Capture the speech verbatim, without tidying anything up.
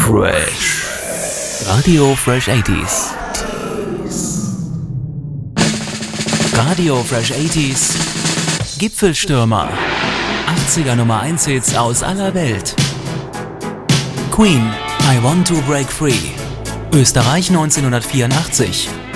Fresh. Radio Fresh achtziger. Radio Fresh achtziger. Gipfelstürmer. achtziger Nummer eins Hits aus aller Welt. Queen, I Want to Break Free. Österreich neunzehnhundertvierundachtzig.